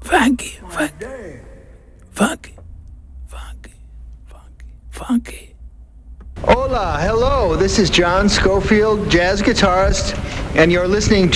Funky, funky, funky, funky, funky, funky. Hola, hello. This is John Schofield, jazz guitarist, and you're listening